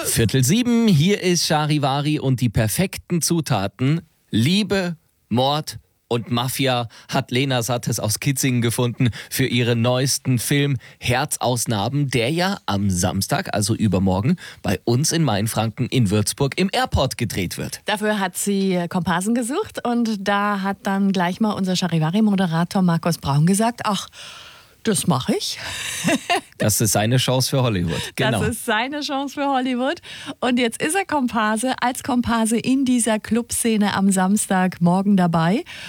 7:15, hier ist Charivari und die perfekten Zutaten. Liebe, Mord und Mafia hat Lena Sattes aus Kitzingen gefunden für ihren neuesten Film Herz aus Narben, der ja am Samstag, also übermorgen, bei uns in Mainfranken in Würzburg im Airport gedreht wird. Dafür hat sie Komparsen gesucht und da hat dann gleich mal unser Charivari-Moderator Markus Braun gesagt, ach, das mache ich. Das ist seine Chance für Hollywood. Genau. Das ist seine Chance für Hollywood. Und jetzt ist er als Komparse in dieser Clubszene am Samstagmorgen dabei.